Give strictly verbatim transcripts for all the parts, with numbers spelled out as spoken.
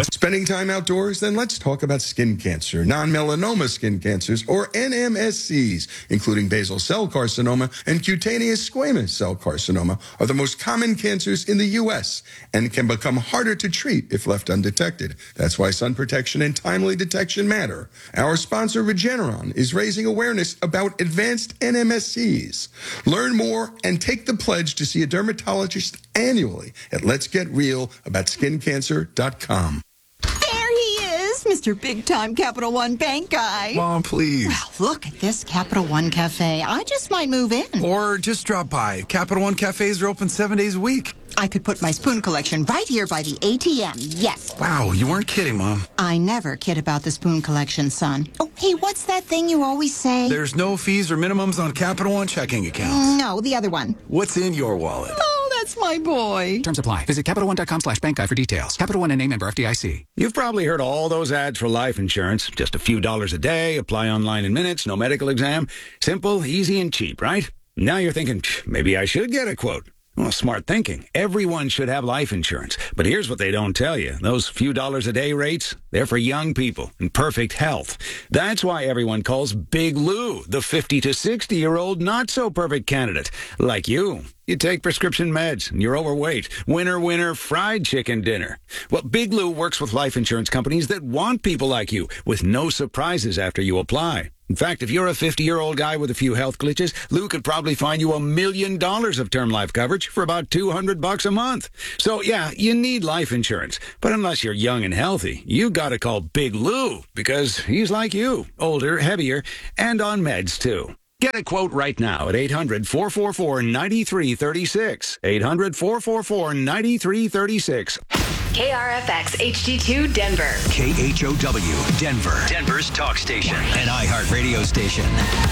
What's spending time outdoors? Then let's talk about skin cancer, non-melanoma skin cancers, or N M S Cs, including basal cell carcinoma and cutaneous squamous cell carcinoma, are the most common cancers in the U S and can become harder to treat if left undetected. That's why sun protection and timely detection matter. Our sponsor, Regeneron, is raising awareness about advanced N M S Cs. Learn more and take the pledge to see a dermatologist annually at lets get real about skin cancer dot com. There he is, Mister Big Time Capital One Bank guy. Mom, please. Well, look at this Capital One Cafe. I just might move in. Or just drop by. Capital One cafes are open seven days a week. I could put my spoon collection right here by the A T M, yes. Wow, you weren't kidding, Mom. I never kid about the spoon collection, son. Oh, hey, what's that thing you always say? There's no fees or minimums on Capital One checking accounts. No, the other one. What's in your wallet? Oh, that's my boy. Terms apply. Visit Capital One dot com slash bank guide for details. Capital One and name member F D I C. You've probably heard all those ads for life insurance. Just a few dollars a day, apply online in minutes, no medical exam. Simple, easy, and cheap, right? Now you're thinking, maybe I should get a quote. Well, smart thinking. Everyone should have life insurance. But here's what they don't tell you. Those few dollars a day rates, they're for young people in perfect health. That's why everyone calls Big Lou the fifty to sixty-year-old not-so-perfect candidate. Like you. You take prescription meds, and you're overweight. Winner, winner, fried chicken dinner. Well, Big Lou works with life insurance companies that want people like you, with no surprises after you apply. In fact, if you're a fifty-year-old guy with a few health glitches, Lou could probably find you a million dollars of term life coverage for about two hundred bucks a month. So, yeah, you need life insurance. But unless you're young and healthy, you gotta call Big Lou, because he's like you, older, heavier, and on meds, too. Get a quote right now at eight hundred, four four four, nine three three six. eight hundred, four four four, nine three three six. K R F X H D two Denver. K H O W Denver. Denver's talk station. An iHeart radio station.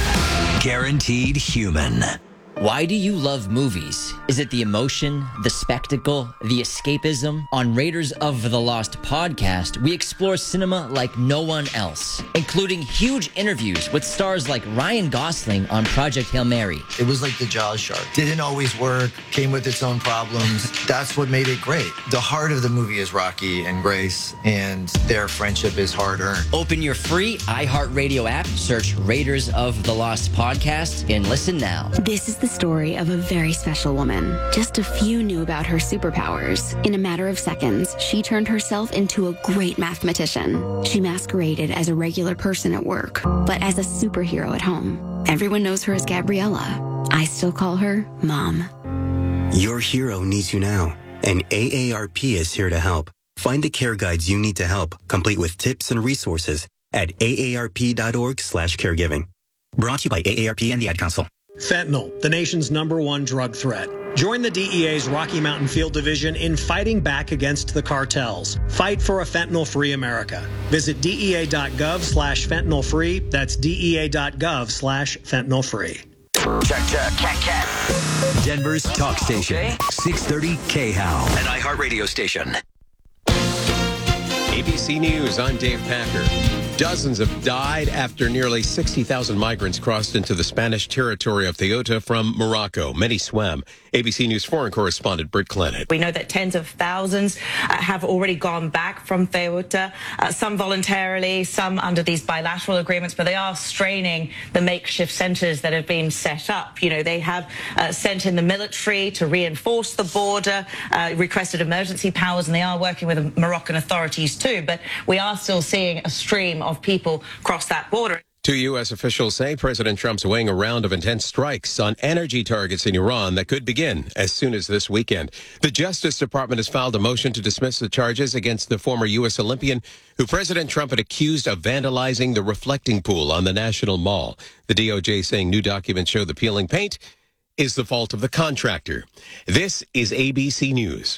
Guaranteed human. Why do you love movies? Is it the emotion, the spectacle, the escapism? On Raiders of the Lost podcast, we explore cinema like no one else, including huge interviews with stars like Ryan Gosling on Project Hail Mary. It was like the Jaws shark. Didn't always work, came with its own problems. That's what made it great. The heart of the movie is Rocky and Grace, and their friendship is hard-earned. Open your free iHeartRadio app, search Raiders of the Lost podcast, and listen now. This is the story of a very special woman. Just a few knew about her superpowers. In a matter of seconds, she turned herself into a great mathematician. She masqueraded as a regular person at work, but as a superhero at home. Everyone knows her as Gabriella. I still call her Mom. Your hero needs you now, and A A R P is here to help. Find the care guides you need to help, complete with tips and resources at A A R P dot org slash caregiving. Brought to you by A A R P and the Ad Council. Fentanyl, the nation's number one drug threat. Join the D E A's Rocky Mountain Field Division in fighting back against the cartels. Fight for a fentanyl-free America. Visit dea.gov slash fentanyl-free. That's dea.gov slash fentanyl-free. Check, check. Check, check. Denver's talk station. Okay. six thirty K H O W. An iHeart radio station. A B C News, I'm Dave Packer. Dozens have died after nearly sixty thousand migrants crossed into the Spanish territory of Ceuta from Morocco. Many swam. A B C News foreign correspondent Britt Clennett. We know that tens of thousands uh, have already gone back from Ceuta, uh, some voluntarily, some under these bilateral agreements, but they are straining the makeshift centres that have been set up. You know, they have uh, sent in the military to reinforce the border, uh, requested emergency powers, and they are working with the Moroccan authorities too. But we are still seeing a stream of people cross that border. Two U S officials say President Trump's weighing a round of intense strikes on energy targets in Iran that could begin as soon as this weekend. The Justice Department has filed a motion to dismiss the charges against the former U S Olympian who President Trump had accused of vandalizing the reflecting pool on the National Mall. The D O J saying new documents show the peeling paint is the fault of the contractor. This is A B C News.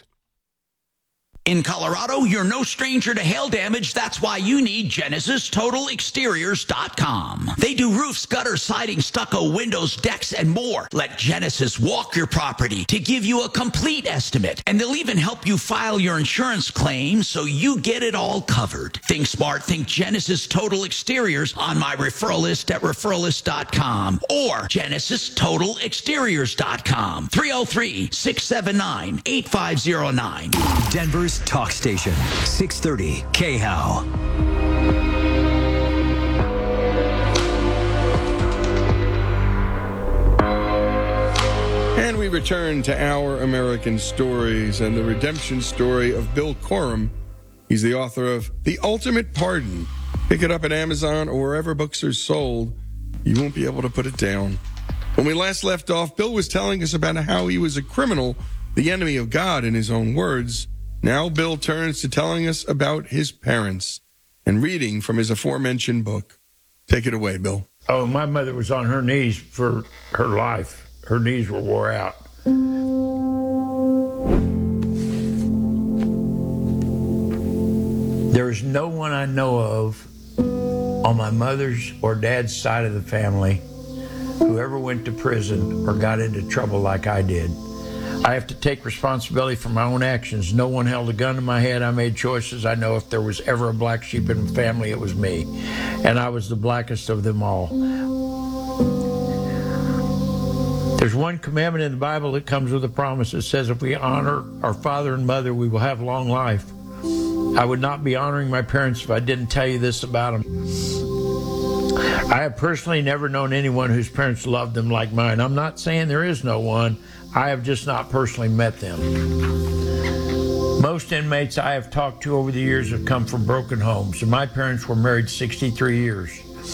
In Colorado, you're no stranger to hail damage. That's why you need Genesis Total Exteriors dot com. They do roofs, gutters, siding, stucco, windows, decks, and more. Let Genesis walk your property to give you a complete estimate. And they'll even help you file your insurance claim so you get it all covered. Think smart. Think Genesis Total Exteriors on my referral list at referral list dot com or Genesis Total Exteriors dot com. three oh three, six seven nine, eight five oh nine. Denver's Denver's talk station, six thirty K H O W. And we return to Our American Stories and the redemption story of Bill Corum. He's the author of The Ultimate Pardon. Pick it up at Amazon or wherever books are sold. You won't be able to put it down. When we last left off, Bill was telling us about how he was a criminal, the enemy of God in his own words. Now Bill turns to telling us about his parents and reading from his aforementioned book. Take it away, Bill. Oh, my mother was on her knees for her life. Her knees were wore out. There is no one I know of on my mother's or dad's side of the family who ever went to prison or got into trouble like I did. I have to take responsibility for my own actions. No one held a gun to my head. I made choices. I know if there was ever a black sheep in the family, it was me. And I was the blackest of them all. There's one commandment in the Bible that comes with a promise. It says if we honor our father and mother, we will have long life. I would not be honoring my parents if I didn't tell you this about them. I have personally never known anyone whose parents loved them like mine. I'm not saying there is no one. I have just not personally met them. Most inmates I have talked to over the years have come from broken homes, and my parents were married sixty-three years.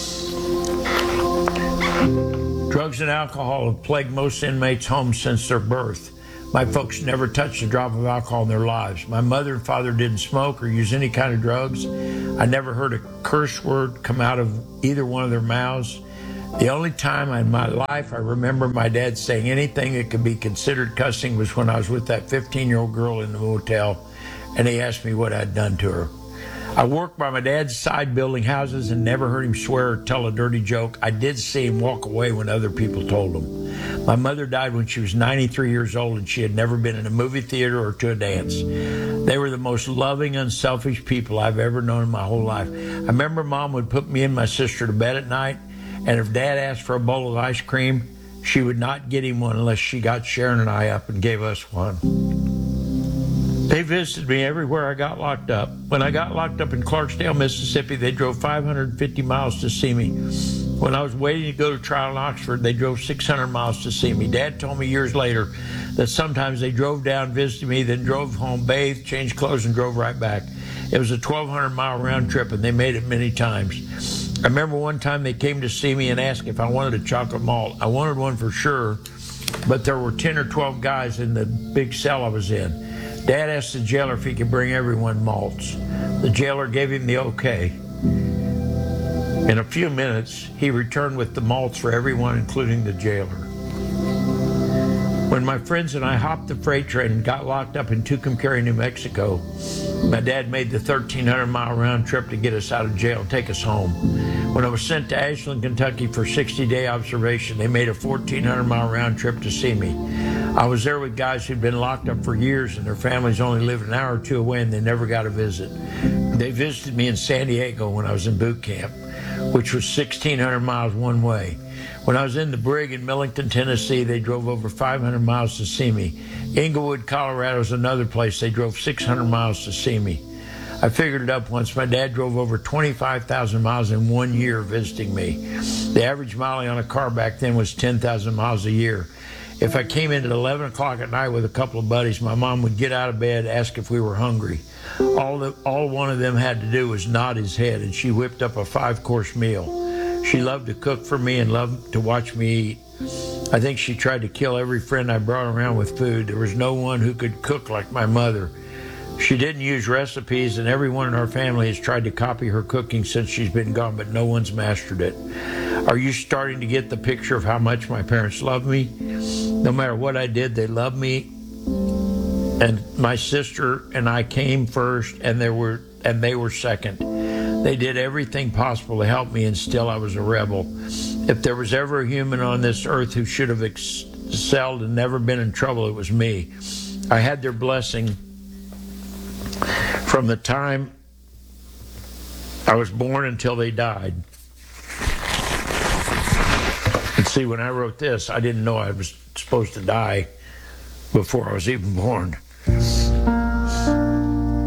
Drugs and alcohol have plagued most inmates' homes since their birth. My folks never touched a drop of alcohol in their lives. My mother and father didn't smoke or use any kind of drugs. I never heard a curse word come out of either one of their mouths. The only time in my life I remember my dad saying anything that could be considered cussing was when I was with that fifteen-year-old girl in the motel, and he asked me what I'd done to her. I worked by my dad's side building houses and never heard him swear or tell a dirty joke. I did see him walk away when other people told him. My mother died when she was ninety-three years old, and she had never been in a movie theater or to a dance. They were the most loving, unselfish people I've ever known in my whole life. I remember Mom would put me and my sister to bed at night, and if Dad asked for a bowl of ice cream, she would not get him one unless she got Sharon and I up and gave us one. They visited me everywhere I got locked up. When I got locked up in Clarksdale, Mississippi, they drove five hundred fifty miles to see me. When I was waiting to go to trial in Oxford, they drove six hundred miles to see me. Dad told me years later that sometimes they drove down, visited me, then drove home, bathed, changed clothes, and drove right back. It was a twelve hundred mile round trip, and they made it many times. I remember one time they came to see me and asked if I wanted a chocolate malt. I wanted one for sure, but there were ten or twelve guys in the big cell I was in. Dad asked the jailer if he could bring everyone malts. The jailer gave him the okay. In a few minutes, he returned with the malts for everyone, including the jailer. When my friends and I hopped the freight train and got locked up in Tucumcari, New Mexico, my dad made the thirteen hundred mile round trip to get us out of jail and take us home. When I was sent to Ashland, Kentucky for sixty day observation, they made a fourteen hundred mile round trip to see me. I was there with guys who'd been locked up for years and their families only lived an hour or two away and they never got a visit. They visited me in San Diego when I was in boot camp, which was sixteen hundred miles one way. When I was in the brig in Millington, Tennessee, they drove over five hundred miles to see me. Inglewood, Colorado is another place. They drove six hundred miles to see me. I figured it up once. My dad drove over twenty-five thousand miles in one year visiting me. The average mileage on a car back then was ten thousand miles a year. If I came in at eleven o'clock at night with a couple of buddies, my mom would get out of bed, ask if we were hungry. All, the, all one of them had to do was nod his head, and she whipped up a five-course meal. She loved to cook for me and loved to watch me eat. I think she tried to kill every friend I brought around with food. There was no one who could cook like my mother. She didn't use recipes, and everyone in our family has tried to copy her cooking since she's been gone, but no one's mastered it. Are you starting to get the picture of how much my parents loved me? No matter what I did, they loved me. And my sister and I came first, and they were and they were second. They did everything possible to help me, and still I was a rebel. If there was ever a human on this earth who should have excelled and never been in trouble, it was me. I had their blessing from the time I was born until they died. And see, when I wrote this, I didn't know I was supposed to die before I was even born.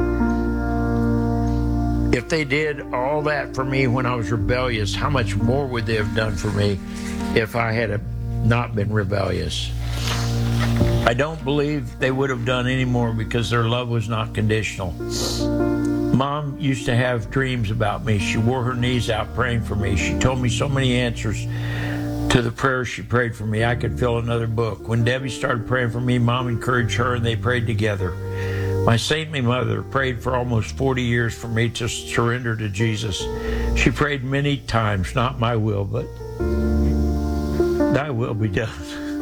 they did all that for me when I was rebellious, how much more would they have done for me if I had not been rebellious? I don't believe they would have done any more because their love was not conditional. Mom used to have dreams about me. She wore her knees out praying for me. She told me so many answers to the prayers she prayed for me. I could fill another book. When Debbie started praying for me, Mom encouraged her and they prayed together. My saintly mother prayed for almost forty years for me to surrender to Jesus. She prayed many times, not my will, but thy will be done.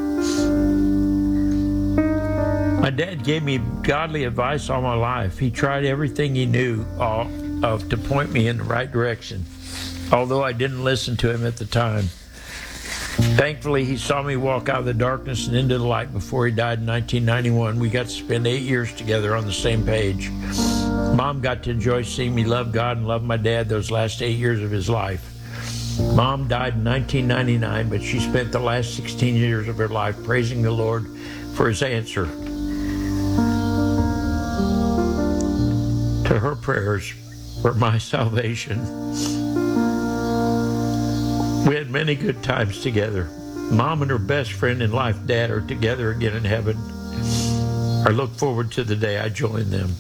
My dad gave me godly advice all my life. He tried everything he knew uh, of to point me in the right direction, although I didn't listen to him at the time. Thankfully, he saw me walk out of the darkness and into the light before he died in nineteen ninety-one. We got to spend eight years together on the same page. Mom got to enjoy seeing me love God and love my dad those last eight years of his life. Mom died in nineteen ninety-nine, but she spent the last sixteen years of her life praising the Lord for his answer to her prayers for my salvation. We had many good times together. Mom and her best friend in life, Dad, are together again in heaven. I look forward to the day I join them.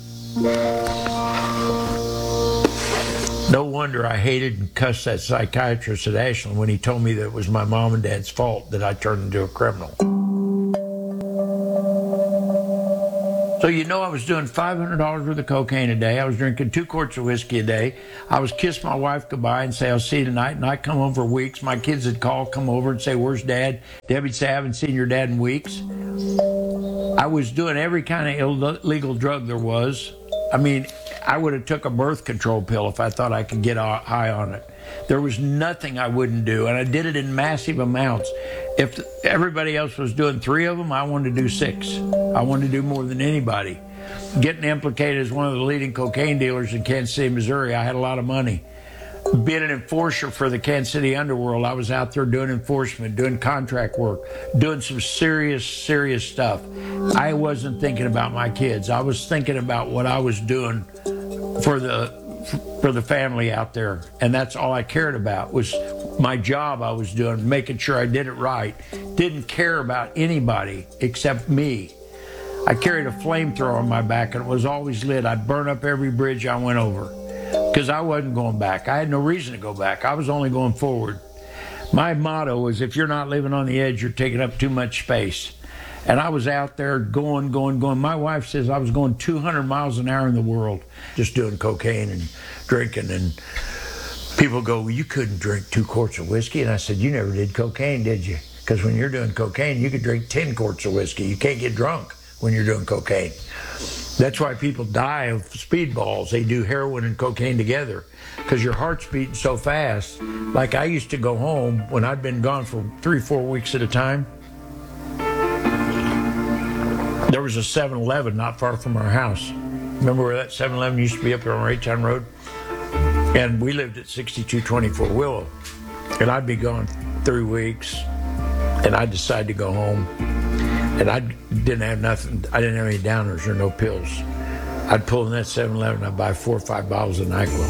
No wonder I hated and cussed that psychiatrist at Ashland when he told me that it was my mom and dad's fault that I turned into a criminal. So you know I was doing five hundred dollars worth of cocaine a day. I was drinking two quarts of whiskey a day. I was kiss my wife goodbye and say, I'll see you tonight. And I'd come home for weeks. My kids would call, come over and say, where's Dad? Debbie'd say, I haven't seen your dad in weeks. I was doing every kind of illegal drug there was. I mean, I would have took a birth control pill if I thought I could get high on it. There was nothing I wouldn't do, and I did it in massive amounts. If everybody else was doing three of them, I wanted to do six. I wanted to do more than anybody. Getting implicated as one of the leading cocaine dealers in Kansas City, Missouri, I had a lot of money. Being an enforcer for the Kansas City underworld, I was out there doing enforcement, doing contract work, doing some serious, serious stuff. I wasn't thinking about my kids. I was thinking about what I was doing for the for the family out there, and that's all I cared about was my job I was doing, making sure I did it right. Didn't care about anybody except me. I carried a flamethrower on my back, and it was always lit. I'd burn up every bridge I went over because I wasn't going back. I had no reason to go back. I was only going forward. My motto was, if you're not living on the edge, you're taking up too much space. And I was out there going, going, going. My wife says I was going two hundred miles an hour in the world just doing cocaine and drinking. And people go, well, you couldn't drink two quarts of whiskey. And I said, you never did cocaine, did you? Because when you're doing cocaine, you could drink ten quarts of whiskey. You can't get drunk when you're doing cocaine. That's why people die of speedballs. They do heroin and cocaine together because your heart's beating so fast. Like I used to go home when I'd been gone for three, four weeks at a time. There was a seven eleven not far from our house. Remember where that seven eleven used to be up there on Raytown Road? And we lived at sixty-two twenty-four Willow. And I'd be gone three weeks, and I'd decide to go home. And I didn't have nothing. I didn't have any downers or no pills. I'd pull in that seven eleven, I'd buy four or five bottles of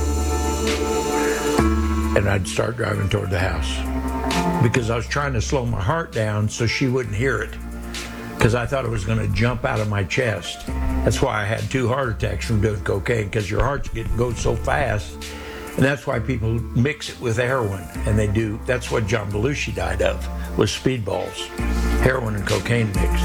NyQuil. And I'd start driving toward the house. Because I was trying to slow my heart down so she wouldn't hear it. Because I thought it was going to jump out of my chest. That's why I had two heart attacks from doing cocaine, because your heart's getting goes so fast. And that's why people mix it with heroin. And they do. That's what John Belushi died of, was speedballs. Heroin and cocaine mixed.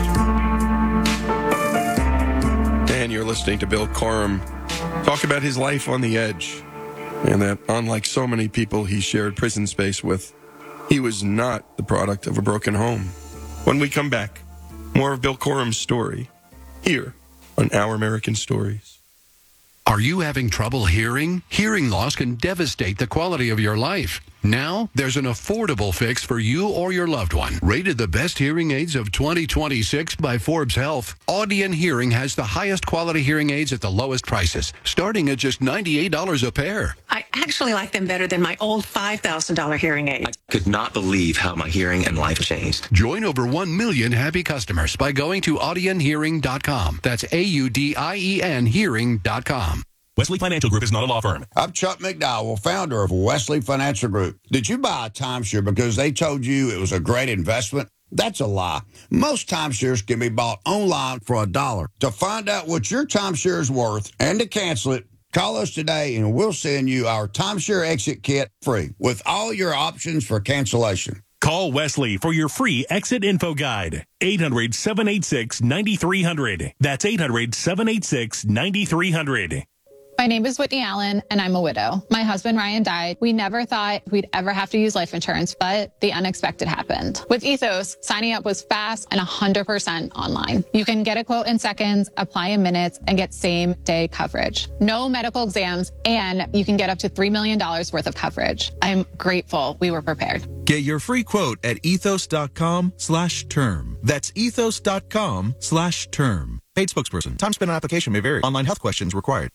And you're listening to Bill Corum talk about his life on the edge. And that, unlike so many people he shared prison space with, he was not the product of a broken home. When we come back, more of Bill Corum's story here on Our American Stories. Are you having trouble hearing? Hearing loss can devastate the quality of your life. Now, there's an affordable fix for you or your loved one. Rated the best hearing aids of twenty twenty-six by Forbes Health, Audion Hearing has the highest quality hearing aids at the lowest prices, starting at just ninety-eight dollars a pair. I actually like them better than my old five thousand dollars hearing aid. I could not believe how my hearing and life changed. Join over one million happy customers by going to audion hearing dot com. That's A U D I E N hearing dot com. Wesley Financial Group is not a law firm. I'm Chuck McDowell, founder of Wesley Financial Group. Did you buy a timeshare because they told you it was a great investment? That's a lie. Most timeshares can be bought online for a dollar. To find out what your timeshare is worth and to cancel it, call us today and we'll send you our timeshare exit kit free with all your options for cancellation. Call Wesley for your free exit info guide. eight hundred, seven eight six, nine three zero zero. That's eight hundred, seven eight six, nine three zero zero. My name is Whitney Allen, and I'm a widow. My husband, Ryan, died. We never thought we'd ever have to use life insurance, but the unexpected happened. With Ethos, signing up was fast and one hundred percent online. You can get a quote in seconds, apply in minutes, and get same-day coverage. No medical exams, and you can get up to three million dollars worth of coverage. I'm grateful we were prepared. Get your free quote at ethos.com slash term. That's ethos.com slash term. Paid spokesperson. Time spent on application may vary. Online health questions required.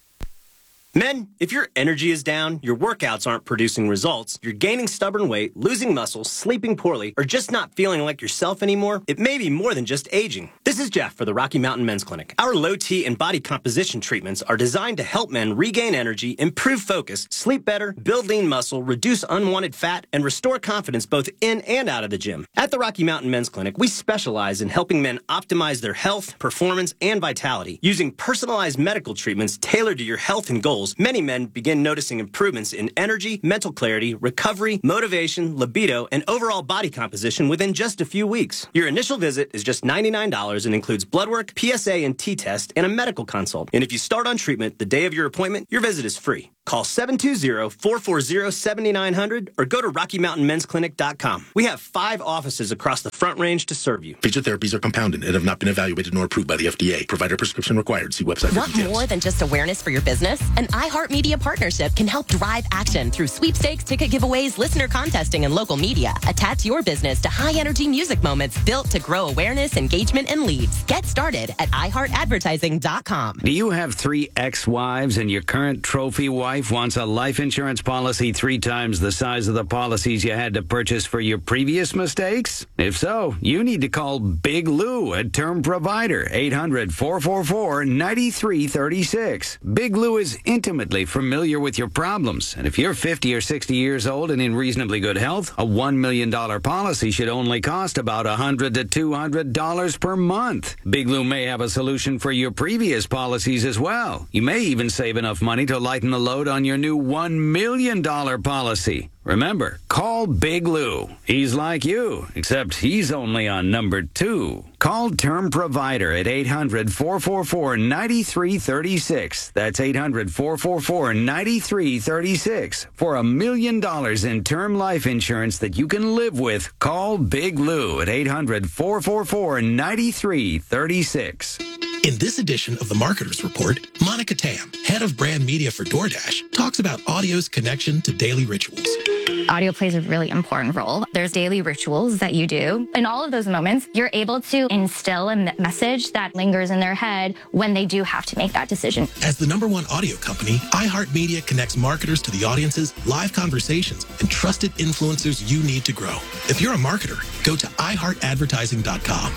Men, if your energy is down, your workouts aren't producing results, you're gaining stubborn weight, losing muscle, sleeping poorly, or just not feeling like yourself anymore, it may be more than just aging. This is Jeff for the Rocky Mountain Men's Clinic. Our low T and body composition treatments are designed to help men regain energy, improve focus, sleep better, build lean muscle, reduce unwanted fat, and restore confidence both in and out of the gym. At the Rocky Mountain Men's Clinic, we specialize in helping men optimize their health, performance, and vitality. Using personalized medical treatments tailored to your health and goals, many men begin noticing improvements in energy, mental clarity, recovery, motivation, libido, and overall body composition within just a few weeks. Your initial visit is just ninety-nine dollars and includes blood work, P S A and T-test, and a medical consult. And if you start on treatment the day of your appointment, your visit is free. Call seven two zero, four four zero, seven nine zero zero or go to rocky mountain men's clinic dot com. We have five offices across the Front Range to serve you. Phaser therapies are compounded and have not been evaluated nor approved by the F D A. Provider prescription required. See website for Want details. more than just awareness for your business? An iHeartMedia partnership can help drive action through sweepstakes, ticket giveaways, listener contesting, and local media. Attach your business to high-energy music moments built to grow awareness, engagement, and leads. Get started at i heart advertising dot com. Do you have three ex-wives and your current trophy wife wants a life insurance policy three times the size of the policies you had to purchase for your previous mistakes? If so, you need to call Big Lou at Term Provider, eight hundred, four four four, nine three three six. Big Lou is intimately familiar with your problems, and if you're fifty or sixty years old and in reasonably good health, a one million dollars policy should only cost about one hundred to two hundred dollars per month. Big Lou may have a solution for your previous policies as well. You may even save enough money to lighten the load on your new one million dollars policy. Remember, call Big Lou. He's like you, except he's only on number two. Call Term Provider at eight hundred, four four four, nine three three six. That's eight hundred, four four four, nine three three six. For a million dollars in term life insurance that you can live with, call Big Lou at eight hundred, four four four, nine three three six. In this edition of the Marketers Report, Monica Tam, head of brand media for DoorDash, talks about audio's connection to daily rituals. Audio plays a really important role. There's daily rituals that you do. In all of those moments, you're able to instill a message that lingers in their head when they do have to make that decision. As the number one audio company, iHeartMedia connects marketers to the audiences, live conversations, and trusted influencers you need to grow. If you're a marketer, go to i heart advertising dot com.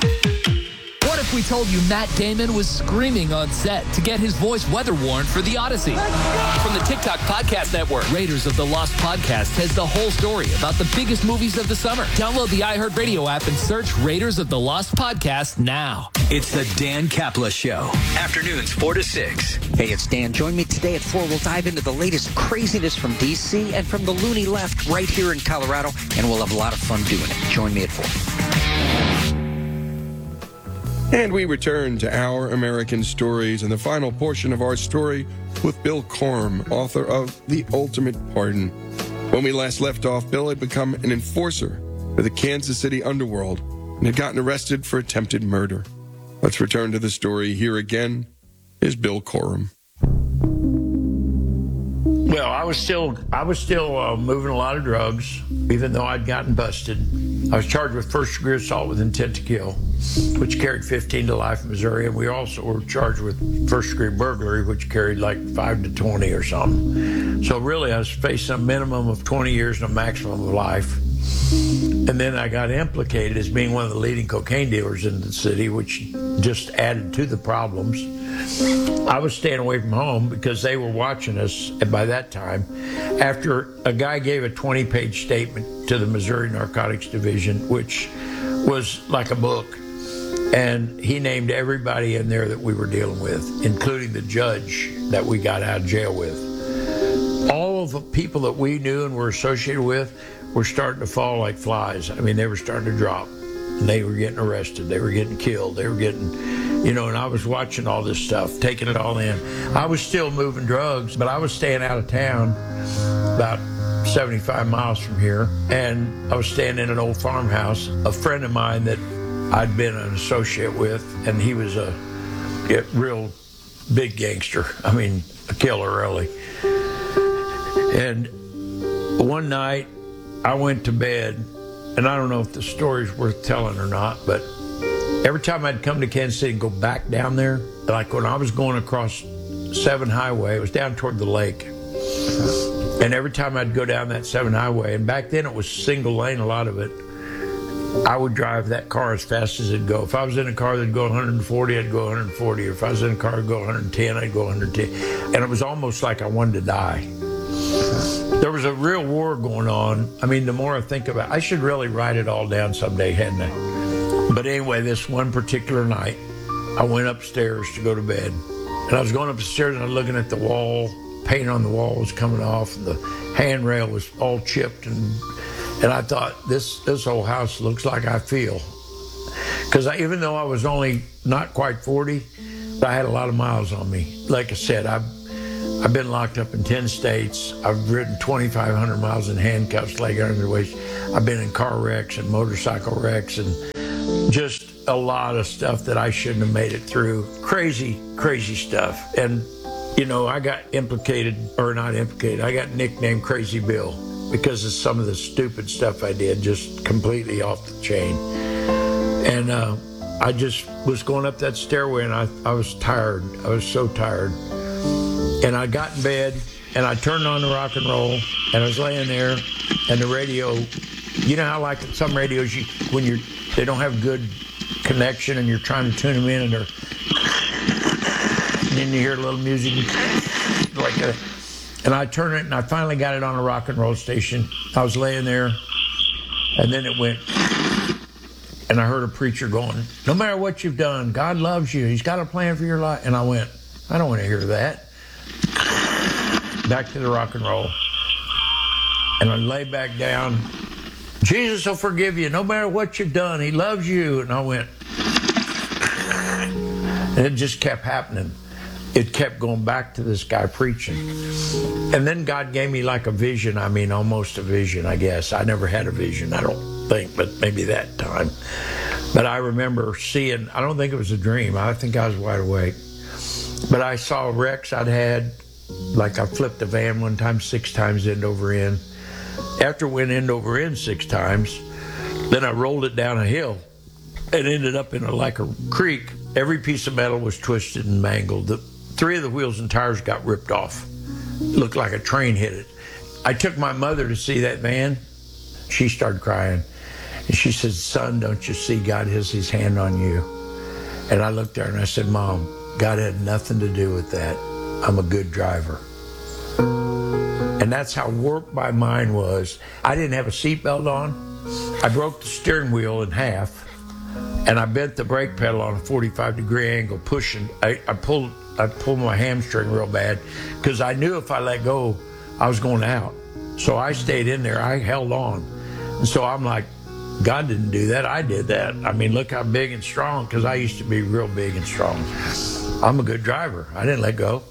What if we told you Matt Damon was screaming on set to get his voice weather-worn for The Odyssey? From the TikTok Podcast Network, Raiders of the Lost Podcast has the whole story about the biggest movies of the summer. Download the iHeartRadio app and search Raiders of the Lost Podcast now. It's the Dan Kapla Show. Afternoons four to six. Hey, it's Dan. Join me today at four. We'll dive into the latest craziness from D C and from the loony left right here in Colorado, and we'll have a lot of fun doing it. Join me at four. And we return to Our American Stories and the final portion of our story with Bill Corum, author of The Ultimate Pardon. When we last left off, Bill had become an enforcer for the Kansas City underworld and had gotten arrested for attempted murder. Let's return to the story. Here again is Bill Corum. Well, I was still I was still uh, moving a lot of drugs, even though I'd gotten busted. I was charged with first degree assault with intent to kill, which carried fifteen to life in Missouri, and we also were charged with first degree burglary, which carried like five to twenty or something. So really, I was facing a minimum of twenty years and a maximum of life. And then I got implicated as being one of the leading cocaine dealers in the city, which just added to the problems. I was staying away from home because they were watching us by that time. After a guy gave a twenty-page statement to the Missouri Narcotics Division, which was like a book, and he named everybody in there that we were dealing with, including the judge that we got out of jail with. All of the people that we knew and were associated with were starting to fall like flies. I mean, they were starting to drop. And they were getting arrested. They were getting killed. They were getting, you know, and I was watching all this stuff, taking it all in. I was still moving drugs, but I was staying out of town about seventy-five miles from here. And I was staying in an old farmhouse. A friend of mine that I'd been an associate with, and he was a, a real big gangster. I mean, a killer, really. And one night, I went to bed, and I don't know if the story's worth telling or not, but every time I'd come to Kansas City and go back down there, like when I was going across seven Highway, it was down toward the lake. And every time I'd go down that seven Highway, and back then it was single lane, a lot of it, I would drive that car as fast as it'd go. If I was in a car that'd go one hundred forty, I'd go one hundred forty. Or if I was in a car that'd go one hundred ten, I'd go one hundred ten. And it was almost like I wanted to die. There was a real war going on. I mean, the more I think about it, I should really write it all down someday, hadn't I? But anyway, this one particular night, I went upstairs to go to bed. And I was going up the stairs and I was looking at the wall. Paint on the wall was coming off, and the handrail was all chipped. And and I thought, this, this whole house looks like I feel. Because even though I was only not quite forty, I had a lot of miles on me. Like I said, I've I've been locked up in ten states. I've ridden twenty-five hundred miles in handcuffs, leg under the waist. I've been in car wrecks and motorcycle wrecks and just a lot of stuff that I shouldn't have made it through. Crazy, crazy stuff. And, you know, I got implicated, or not implicated, I got nicknamed Crazy Bill because of some of the stupid stuff I did, just completely off the chain. And uh, I just was going up that stairway and I, I was tired. I was so tired. And I got in bed, and I turned on the rock and roll, and I was laying there, and the radio, you know how like some radios, you when you're, they don't have good connection, and you're trying to tune them in, and they're, and then you hear a little music, like that. And I turned it, and I finally got it on a rock and roll station. I was laying there, and then it went, and I heard a preacher going, no matter what you've done, God loves you. He's got a plan for your life. And I went, I don't want to hear that. Back to the rock and roll. And I lay back down. Jesus will forgive you no matter what you've done. He loves you. And I went. And it just kept happening. It kept going back to this guy preaching. And then God gave me like a vision. I mean, almost a vision, I guess. I never had a vision, I don't think, but maybe that time. But I remember seeing, I don't think it was a dream. I think I was wide awake. But I saw wrecks I'd had. Like I flipped a van one time six times end over end. After it went end over end six times, then I rolled it down a hill and ended up in a, like a creek. Every piece of metal was twisted and mangled. The three of the wheels and tires got ripped off. Looked like a train hit it. I took my mother to see that van. She started crying. And she said, son, don't you see God has his hand on you? And I looked at her and I said, Mom, God had nothing to do with that. I'm a good driver. And that's how warped my mind was. I didn't have a seatbelt on. I broke the steering wheel in half, and I bent the brake pedal on a forty-five degree angle, pushing. I, I pulled I pulled my hamstring real bad because I knew if I let go, I was going out. So I stayed in there. I held on. And so I'm like, God didn't do that. I did that. I mean, look how big and strong, because I used to be real big and strong. I'm a good driver. I didn't let go.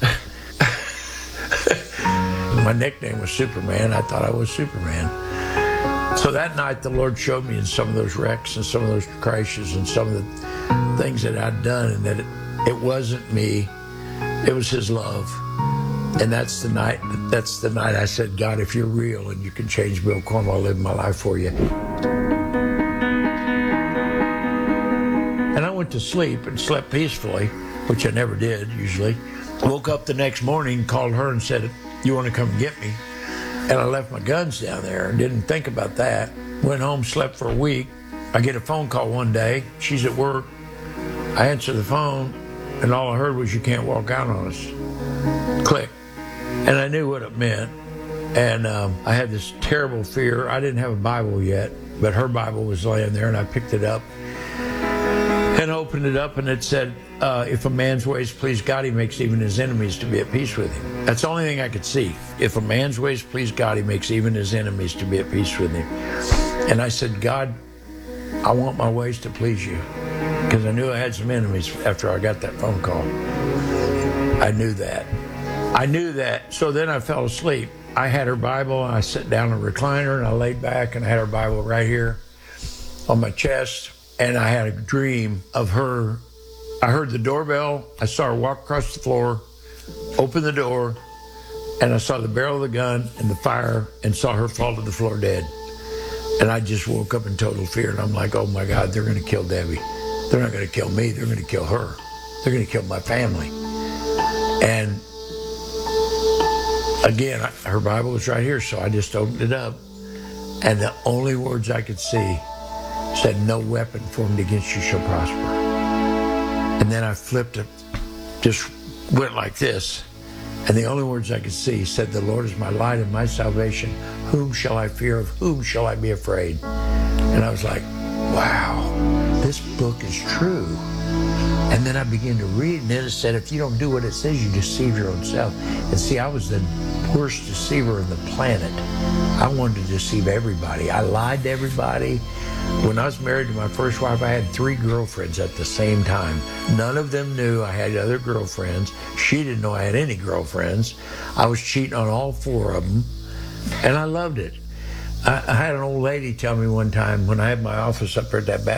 My nickname was Superman. I thought I was Superman. So that night, the Lord showed me in some of those wrecks and some of those crashes and some of the things that I'd done, and that it, it wasn't me. It was his love. And that's the night, that's the night I said, God, if you're real and you can change Bill Cornwell, I'll live my life for you. And I went to sleep and slept peacefully, which I never did usually. Woke up the next morning, called her and said, you want to come get me? And I left my guns down there and didn't think about that. Went home, slept for a week. I get a phone call one day. She's at work. I answer the phone, and all I heard was, "You can't walk out on us." Click. And I knew what it meant. And um, I had this terrible fear. I didn't have a Bible yet, but her Bible was laying there, and I picked it up and opened it up, and it said, uh, if a man's ways please God, he makes even his enemies to be at peace with him. That's the only thing I could see. If a man's ways please God, he makes even his enemies to be at peace with him. And I said, God, I want my ways to please you, because I knew I had some enemies after I got that phone call. I knew that. I knew that. So then I fell asleep. I had her Bible, and I sat down in a recliner, and I laid back, and I had her Bible right here on my chest, and I had a dream of her. I heard the doorbell. I saw her walk across the floor, open the door, and I saw the barrel of the gun and the fire, and saw her fall to the floor dead. And I just woke up in total fear, and I'm like, oh, my God, they're going to kill Debbie. They're not going to kill me. They're going to kill her. They're going to kill my family. And again, her Bible was right here, so I just opened it up. And the only words I could see said, no weapon formed against you shall prosper. And then I flipped it, just went like this. And the only words I could see said, the Lord is my light and my salvation. Whom shall I fear? Of whom shall I be afraid? And I was like, wow, this book is true. And then I began to read, and then it said, if you don't do what it says, you deceive your own self. And see, I was the worst deceiver on the planet. I wanted to deceive everybody. I lied to everybody. When I was married to my first wife, I had three girlfriends at the same time. None of them knew I had other girlfriends. She didn't know I had any girlfriends. I was cheating on all four of them, and I loved it. I, I had an old lady tell me one time when I had my office up there at that back